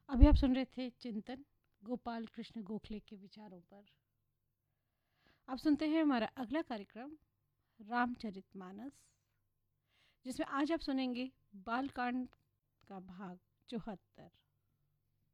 अभी आप सुन रहे थे चिंतन गोपाल कृष्ण गोखले के विचारों पर। आप सुनते हैं हमारा अगला कार्यक्रम रामचरितमानस, जिसमें आज आप सुनेंगे बालकांड का भाग 74।